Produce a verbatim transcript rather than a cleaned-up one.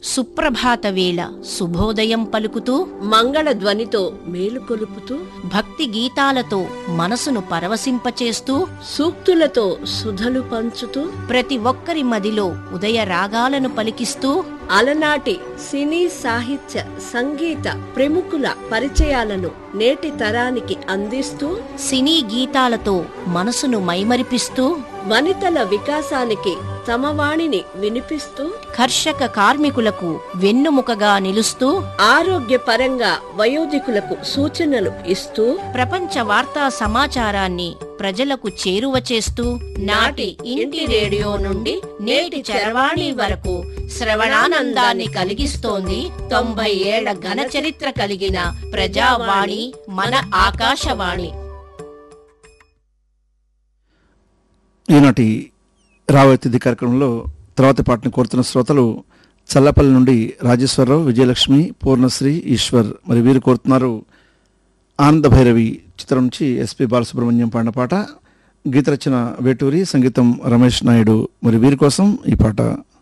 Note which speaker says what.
Speaker 1: సుప్రభాత వేళ శుభోదయం పలుకుతూ
Speaker 2: మంగళ ధ్వనితో మేలుకొలుపుతూ
Speaker 1: భక్తి గీతాలతో మనసును పరవశింపచేస్తూ
Speaker 2: సూక్తులతో సుధలు పంచుతూ
Speaker 1: ప్రతి ఒక్కరి మదిలో ఉదయ రాగాలను పలికిస్తూ
Speaker 2: అలనాటి సినీ సాహిత్య సంగీత ప్రముఖుల పరిచయాలను నేటి తరానికి అందిస్తూ
Speaker 1: సినీ గీతాలతో మనసును మైమరిపిస్తూ
Speaker 2: వనితల వికాసానికి తమ వాణిని వినిపిస్తూ
Speaker 1: కర్షక కార్మికులకు వెన్నుముకగా నిలుస్తూ
Speaker 2: ఆరోగ్యపరంగా వయోధికులకు సూచనలు ఇస్తూ
Speaker 1: ప్రపంచ వార్తా సమాచారాన్ని ప్రజలకు చేరువ చేస్తూ నాటి ఇంటి రేడియో నుండి నేటి చరవాణి వరకు శ్రవణానందాన్ని కలిగిస్తోంది తొంభై ఏళ్ల ఘన చరిత్ర కలిగిన ప్రజావాణి మన ఆకాశవాణి.
Speaker 3: ఈనాటి రావతిథి కార్యక్రమంలో తర్వాత పాటను కోరుతున్న శ్రోతలు చల్లపల్లి నుండి రాజేశ్వరరావు, విజయలక్ష్మి, పూర్ణశ్రీ, ఈశ్వర్. మరి వీరు కోరుతున్నారు ఆనంద భైరవి చిత్రం నుంచి ఎస్పి బాలసుబ్రహ్మణ్యం పాడిన పాట. గీత రచన వేటూరి, సంగీతం రమేష్ నాయుడు. మరి వీరి కోసం ఈ పాట.